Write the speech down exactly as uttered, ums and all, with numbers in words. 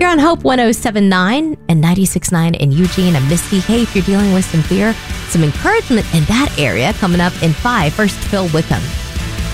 on Hope one oh seven point nine and ninety-six point nine in Eugene and Misty. Hey, if you're dealing with some fear, some encouragement in that area coming up in five. First, Phil Wickham.